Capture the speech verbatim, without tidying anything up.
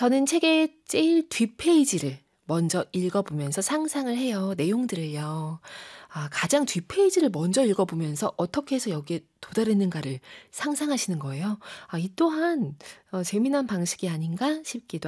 저는 책의 제일 뒷페이지를 먼저 읽어보면서 상상을 해요, 내용들을요. 아 가장 뒷페이지를 먼저 읽어보면서 어떻게 해서 여기에 도달했는가를 상상하시는 거예요. 아 이 또한 어 재미난 방식이 아닌가 싶기도